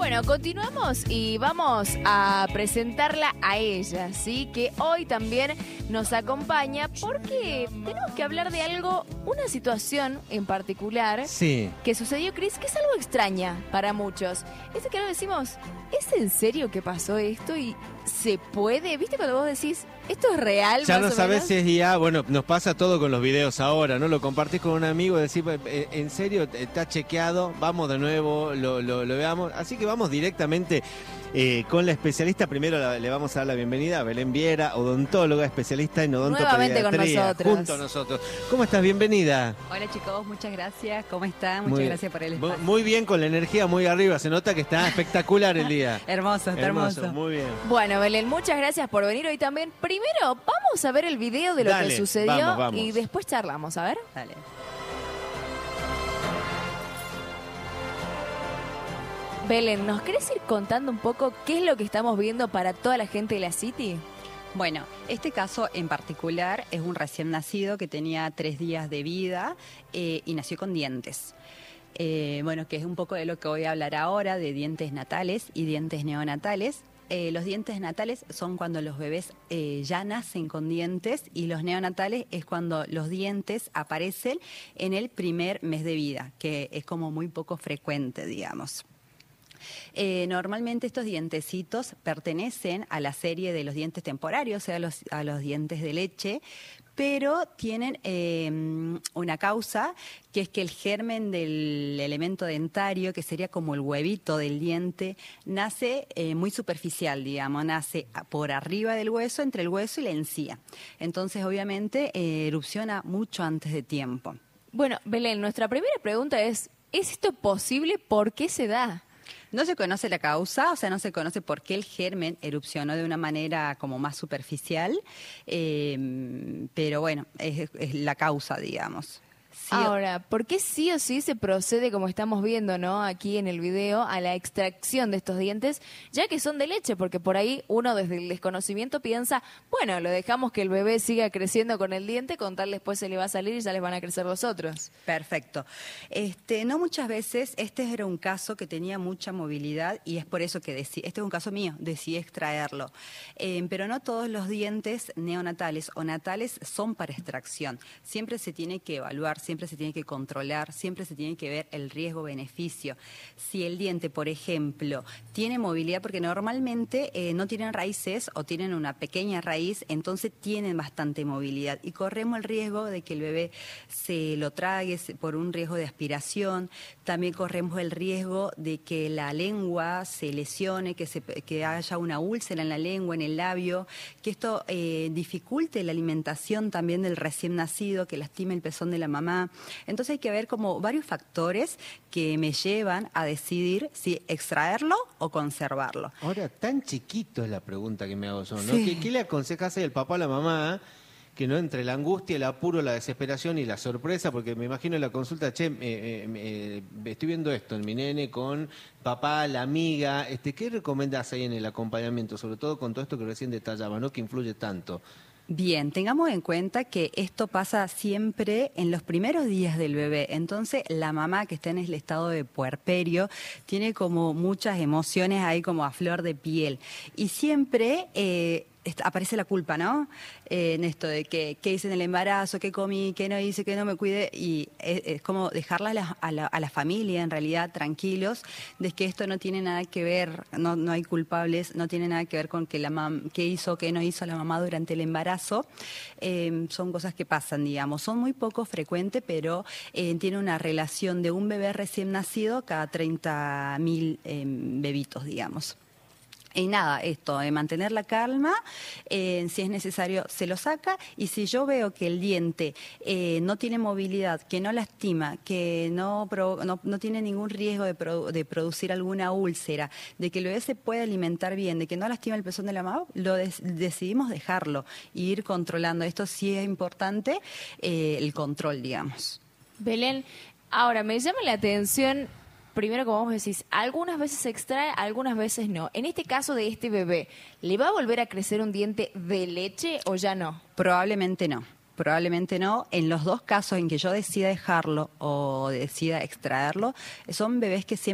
Bueno, continuamos y vamos a presentarla a ella, ¿sí? Que hoy también nos acompaña porque tenemos que hablar de algo, una situación en particular que sucedió, Cris, que es algo extraña para muchos. Es que ahora decimos, ¿es en serio que pasó esto? Y ¿se puede? ¿Viste cuando vos decís, esto es real? Ya más no o sabés menos? si es IA, bueno, nos pasa todo con los videos ahora, ¿no? Lo compartís con un amigo, decís, ¿en serio está chequeado? Vamos de nuevo, lo veamos. Así que vamos directamente con la especialista. Primero le vamos a dar la bienvenida a Belén Viera, odontóloga, especialista en odontopediatría. Nuevamente con nosotros. Junto a nosotros. ¿Cómo estás? Bienvenida. Hola chicos, muchas gracias. ¿Cómo están? Muchas gracias por el espacio. Muy bien, con la energía muy arriba. Se nota que está espectacular el día. Hermoso, está hermoso. Muy bien. Bueno, Belén, muchas gracias por venir hoy también. Primero, vamos a ver el video de lo que sucedió vamos. y después charlamos, a ver. Dale. Belén, ¿nos querés ir contando un poco qué es lo que estamos viendo para toda la gente de la City? Bueno, este caso en particular es un recién nacido que tenía 3 días de vida y nació con dientes. Bueno, que es un poco de lo que voy a hablar ahora, de dientes natales y dientes neonatales. Los dientes natales son cuando los bebés ya nacen con dientes y los neonatales es cuando los dientes aparecen en el primer mes de vida, que es como muy poco frecuente, digamos. Normalmente estos dientecitos pertenecen a la serie de los dientes temporarios, o sea, a los dientes de leche, pero tienen una causa, que es que el germen del elemento dentario, que sería como el huevito del diente, nace muy superficial, digamos, nace por arriba del hueso, entre el hueso y la encía. Entonces, obviamente, erupciona mucho antes de tiempo. Bueno, Belén, nuestra primera pregunta ¿es esto posible? ¿Por qué se da? No se conoce la causa, o sea, no se conoce por qué el germen erupcionó de una manera como más superficial, pero bueno, es la causa, digamos. Sí. Ahora, ¿por qué sí o sí se procede, como estamos viendo, ¿no? Aquí en el video, a la extracción de estos dientes, ya que son de leche? Porque por ahí uno desde el desconocimiento piensa, bueno, lo dejamos que el bebé siga creciendo con el diente, con tal después se le va a salir y ya les van a crecer los otros. Perfecto. No muchas veces, este era un caso que tenía mucha movilidad y es por eso que este es un caso mío, decidí extraerlo. Pero no todos los dientes neonatales o natales son para extracción. Siempre se tiene que evaluar, siempre se tiene que controlar, siempre se tiene que ver el riesgo-beneficio. Si el diente, por ejemplo, tiene movilidad, porque normalmente no tienen raíces o tienen una pequeña raíz, entonces tienen bastante movilidad y corremos el riesgo de que el bebé se lo trague por un riesgo de aspiración. También corremos el riesgo de que la lengua se lesione, que haya una úlcera en la lengua, en el labio, que esto dificulte la alimentación también del recién nacido, que lastime el pezón de la mamá. Entonces hay que ver como varios factores que me llevan a decidir si extraerlo o conservarlo. Ahora, tan chiquito es la pregunta que me hago yo, ¿no? Sí. ¿Qué le aconsejas el papá a la mamá? Que no entre la angustia, el apuro, la desesperación y la sorpresa, porque me imagino en la consulta, estoy viendo esto en mi nene con papá, la amiga, ¿qué recomendás ahí en el acompañamiento? Sobre todo con todo esto que recién detallaba, ¿no? Que influye tanto. Bien, tengamos en cuenta que esto pasa siempre en los primeros días del bebé. Entonces, la mamá que está en el estado de puerperio tiene como muchas emociones ahí como a flor de piel. Y siempre aparece la culpa, ¿no? En esto de qué hice en el embarazo, qué comí, qué no hice, qué no me cuidé. Y es como dejarla a la familia, en realidad, tranquilos, de que esto no tiene nada que ver, no hay culpables, no tiene nada que ver con que qué hizo, qué no hizo la mamá durante el embarazo. Son cosas que pasan, digamos. Son muy poco frecuentes, pero tiene una relación de un bebé recién nacido cada 30.000 bebitos, digamos. Y nada, esto, mantener la calma, si es necesario se lo saca, y si yo veo que el diente no tiene movilidad, que no lastima, que no tiene ningún riesgo de producir alguna úlcera, de que el bebé se puede alimentar bien, de que no lastima el pezón de la mamá, decidimos dejarlo e ir controlando. Esto sí es importante, el control, digamos. Belén, ahora me llama la atención. Primero, como vos decís, algunas veces se extrae, algunas veces no. En este caso de este bebé, ¿le va a volver a crecer un diente de leche o ya no? Probablemente no. Probablemente no. En los dos casos en que yo decida dejarlo o decida extraerlo, son bebés que siempre